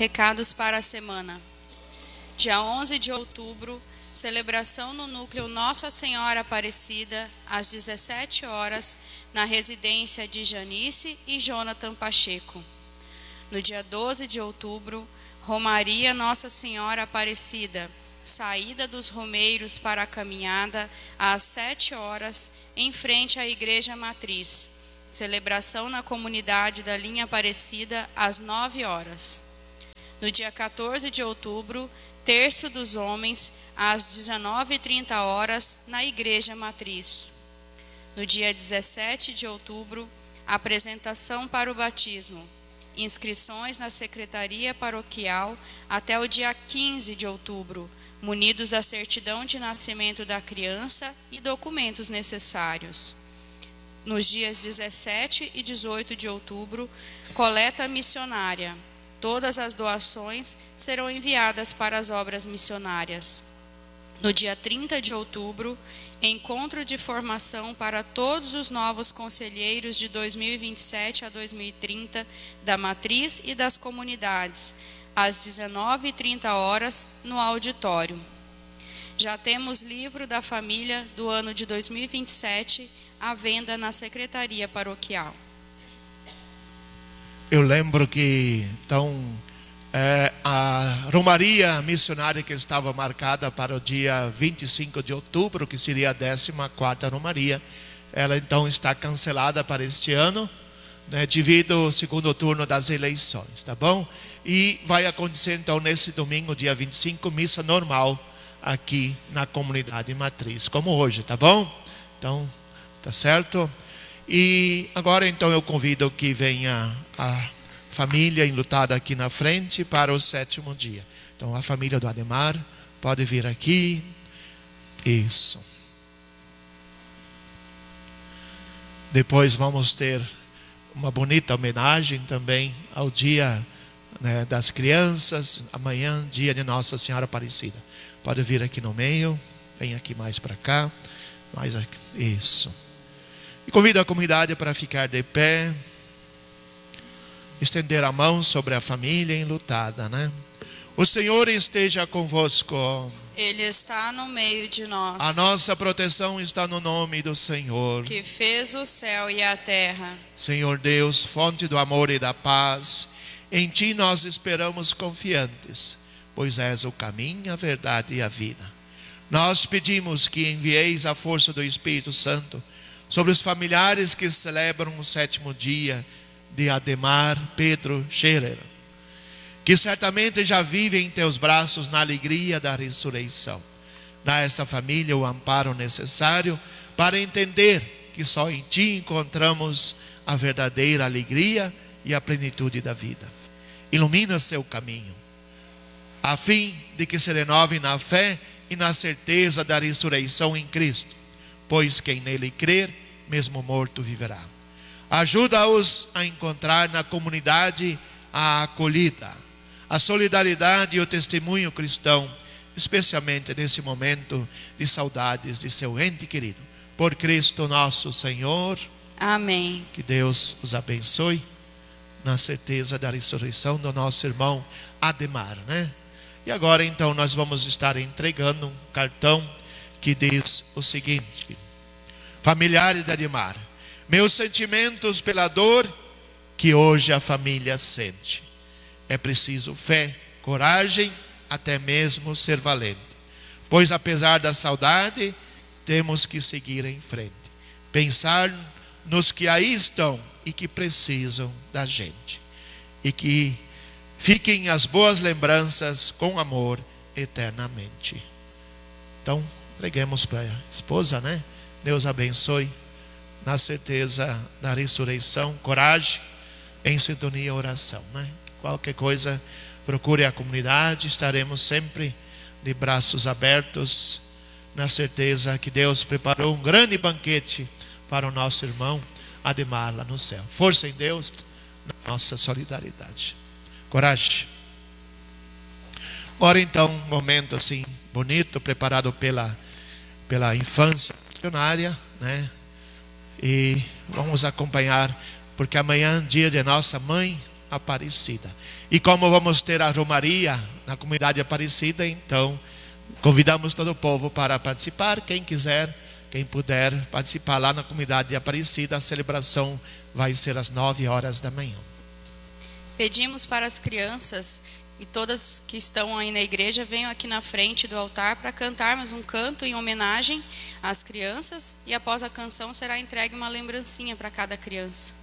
Recados para a semana. Dia 11 de outubro, celebração no núcleo Nossa Senhora Aparecida, às 17 horas, na residência de Janice e Jonathan Pacheco. No dia 12 de outubro, Romaria Nossa Senhora Aparecida, saída dos Romeiros para a caminhada, às 7 horas, em frente à Igreja Matriz. Celebração na comunidade da Linha Aparecida, às 9 horas. No dia 14 de outubro, Terço dos Homens, às 19h30, na Igreja Matriz. No dia 17 de outubro, apresentação para o batismo. Inscrições na Secretaria Paroquial até o dia 15 de outubro, munidos da certidão de nascimento da criança e documentos necessários. Nos dias 17 e 18 de outubro, coleta missionária. Todas as doações serão enviadas para as obras missionárias. No dia 30 de outubro, encontro de formação para todos os novos conselheiros de 2027 a 2030 da Matriz e das comunidades, às 19h30, no auditório. Já temos livro da família do ano de 2027 à venda na Secretaria Paroquial. Eu lembro que, então, a Romaria Missionária que estava marcada para o dia 25 de outubro, que seria a 14ª Romaria, ela então está cancelada para este ano, né, devido ao segundo turno das eleições, tá bom? E vai acontecer então nesse domingo, dia 25, missa normal aqui na comunidade matriz, como hoje, tá bom? Então, tá certo? E agora então eu convido que venha a família enlutada aqui na frente para o 7º dia. Então a família do Ademar pode vir aqui. Isso. Depois vamos ter uma bonita homenagem também ao dia, né, das crianças. Amanhã, dia de Nossa Senhora Aparecida. Pode vir aqui no meio. Vem aqui mais para cá. Mais aqui. Isso. E convido a comunidade para ficar de pé, estender a mão sobre a família enlutada, né? O Senhor esteja convosco. Ele está no meio de nós. A nossa proteção está no nome do Senhor, que fez o céu e a terra. Senhor Deus, fonte do amor e da paz, em Ti nós esperamos confiantes, pois és o caminho, a verdade e a vida. Nós pedimos que envieis a força do Espírito Santo sobre os familiares que celebram o 7º dia de Ademar Pedro Scherer, que certamente já vivem em teus braços na alegria da ressurreição. Dá a esta família o amparo necessário para entender que só em Ti encontramos a verdadeira alegria e a plenitude da vida. Ilumina seu caminho, a fim de que se renovem na fé e na certeza da ressurreição em Cristo, pois quem nele crer, mesmo morto viverá. Ajuda-os a encontrar na comunidade a acolhida, a solidariedade e o testemunho cristão, especialmente nesse momento de saudades de seu ente querido. Por Cristo nosso Senhor. Amém. Que Deus os abençoe na certeza da ressurreição do nosso irmão Ademar, né? E agora então nós vamos estar entregando um cartão que diz o seguinte: familiares de Ademar, meus sentimentos pela dor que hoje a família sente. É preciso fé, coragem, até mesmo ser valente. Pois apesar da saudade, temos que seguir em frente. Pensar nos que aí estão e que precisam da gente. E que fiquem as boas lembranças com amor eternamente. Então, entreguemos para a esposa, né? Deus abençoe, na certeza da ressurreição, coragem, em sintonia e oração, né? Qualquer coisa, procure a comunidade, estaremos sempre de braços abertos, na certeza que Deus preparou um grande banquete para o nosso irmão Ademar lá no céu. Força em Deus, na nossa solidariedade. Coragem. Agora então, um momento assim bonito, preparado pela infância missionária, né? E vamos acompanhar, porque amanhã, dia de nossa mãe, Aparecida. E como vamos ter a romaria na comunidade Aparecida, então convidamos todo o povo para participar. Quem quiser, quem puder participar lá na comunidade Aparecida, a celebração vai ser às 9 horas da manhã. Pedimos para as crianças e todas que estão aí na igreja venham aqui na frente do altar para cantarmos um canto em homenagem às crianças, e após a canção será entregue uma lembrancinha para cada criança.